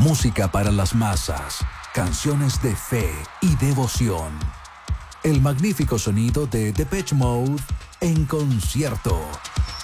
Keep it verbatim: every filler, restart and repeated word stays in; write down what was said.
Música para las masas, canciones de fe y devoción. El magnífico sonido de Depeche Mode en concierto.